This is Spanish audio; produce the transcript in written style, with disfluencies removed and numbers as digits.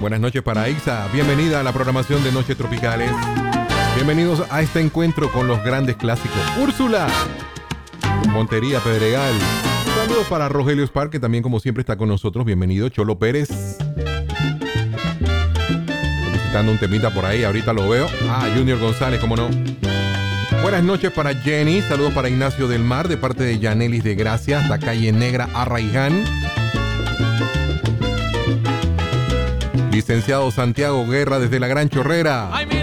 Buenas noches para Ixa. Bienvenida a la programación de Noches Tropicales. Bienvenidos a este encuentro con los grandes clásicos. Úrsula, Montería, Pedregal. Saludos para Rogelio Spar, que también como siempre está con nosotros. Bienvenido. Cholo Pérez, solicitando un temita por ahí, ahorita lo veo. Junior González, cómo no. Buenas noches para Jenny. Saludos para Ignacio del Mar, de parte de Yanelis de Gracia, hasta Calle Negra, Arraiján. Licenciado Santiago Guerra desde la Gran Chorrera.